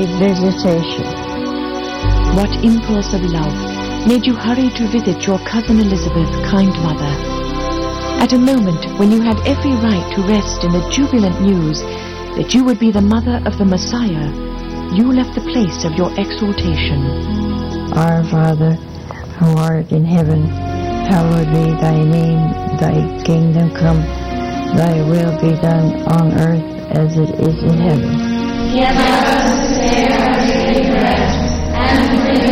visitation. What impulse of love made you hurry to visit your cousin Elizabeth, kind mother? At a moment when you had every right to rest in the jubilant news that you would be the mother of the Messiah, you left the place of your exaltation. Our Father, who art in heaven, hallowed be thy name. Thy kingdom come, thy will be done on earth as it is in heaven. Give us this day our daily bread, and forgive